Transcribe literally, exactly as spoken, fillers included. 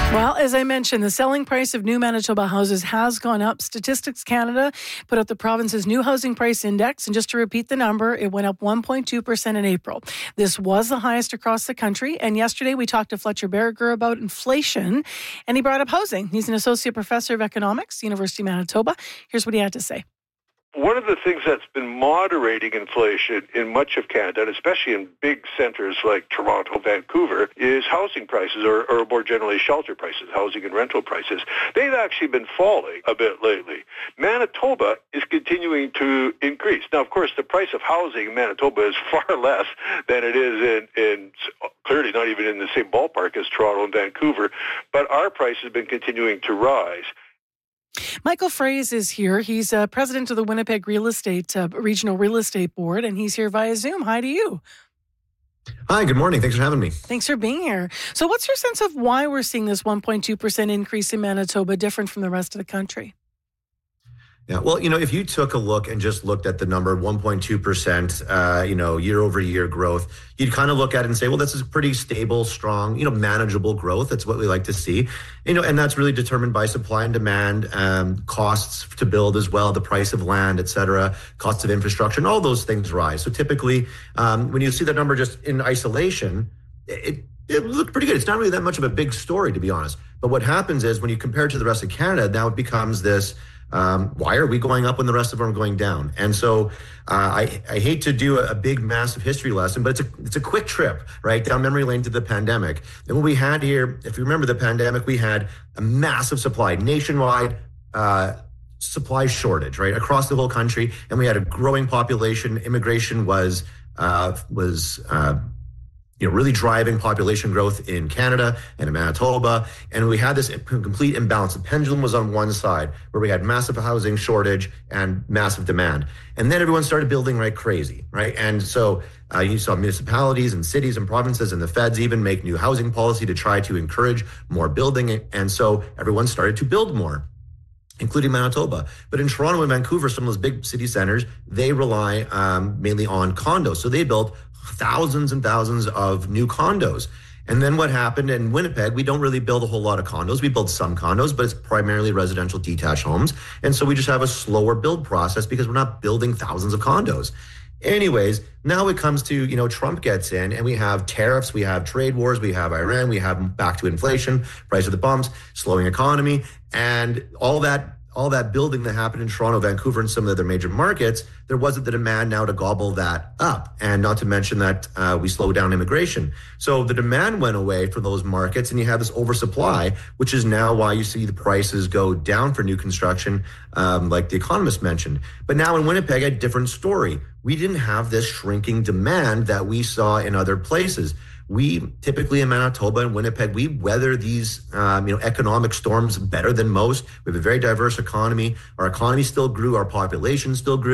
Well, as I mentioned, the selling price of new Manitoba houses has gone up. Statistics Canada put out the province's new housing price index, and just to repeat the number, it went up one point two percent in April. This was the highest across the country, and yesterday we talked to Fletcher Berger about inflation, and he brought up housing. He's an associate professor of economics, University of Manitoba. Here's what he had to say. One of the things that's been moderating inflation in much of Canada, and especially in big centres like Toronto, Vancouver, is housing prices, or, or more generally shelter prices, housing and rental prices. They've actually been falling a bit lately. Manitoba is continuing to increase. Now, of course, the price of housing in Manitoba is far less than it is in, in clearly not even in the same ballpark as Toronto and Vancouver, but our price has been continuing to rise. Michael Fraze is here. He's uh, president of the Winnipeg Real Estate uh, Regional Real Estate Board, and he's here via Zoom. Hi to you. Hi, good morning. Thanks for having me. Thanks for being here. So what's your sense of why we're seeing this one point two percent increase in Manitoba different from the rest of the country? Yeah, well, you know, if you took a look and just looked at the number, one point two percent, uh, you know, year over year growth, you'd kind of look at it and say, well, this is pretty stable, strong, you know, manageable growth. That's what we like to see. You know, and that's really determined by supply and demand, um, costs to build as well, the price of land, et cetera, costs of infrastructure, and all those things rise. So typically, um, when you see that number just in isolation, it, it looked pretty good. It's not really that much of a big story, to be honest. But what happens is when you compare it to the rest of Canada, now it becomes this, Um, why are we going up when the rest of them are going down? And so uh, I, I hate to do a, a big, massive history lesson, but it's a it's a quick trip, right, down memory lane to the pandemic. And what we had here, if you remember the pandemic, we had a massive supply, nationwide uh, supply shortage, right, across the whole country. And we had a growing population. Immigration was uh, was uh, you know, really driving population growth in Canada and in Manitoba. And we had this complete imbalance. The pendulum was on one side where we had massive housing shortage and massive demand. And then everyone started building like crazy, right? And so uh, you saw municipalities and cities and provinces and the feds even make new housing policy to try to encourage more building. And so everyone started to build more, including Manitoba. But in Toronto and Vancouver, some of those big city centers, they rely um, mainly on condos. So they built thousands and thousands of new condos. And then what happened in Winnipeg, we don't really build a whole lot of condos. We build some condos, but it's primarily residential detached homes. And so we just have a slower build process because we're not building thousands of condos. Anyways, now it comes to, you know, Trump gets in and we have tariffs, we have trade wars, we have Iran, we have back to inflation, price of the pumps, slowing economy, and all that all that building that happened in Toronto, Vancouver, and some of the other major markets, there wasn't the demand now to gobble that up. And not to mention that uh, we slowed down immigration. So the demand went away for those markets and you have this oversupply, which is now why you see the prices go down for new construction, um, like the economist mentioned. But now in Winnipeg, a different story. We didn't have this shrinking demand that we saw in other places. We typically in Manitoba and Winnipeg, we weather these um, you know, economic storms better than most. We have a very diverse economy. Our economy still grew. Our population still grew.